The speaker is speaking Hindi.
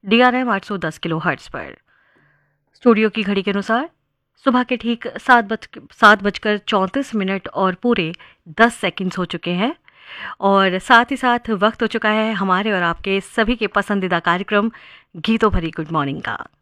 DRM 810 किलोहर्ट्ज़ पर। स्टूडियो की घड़ी के अनुसार सुबह के ठीक 7:34 और पूरे 10 सेकंड्स हो चुके हैं और साथ ही साथ वक्त हो चुका है हमारे और आपके सभी के पसंदीदा कार्यक्रम गीतों भरी गुड मॉर्निंग का।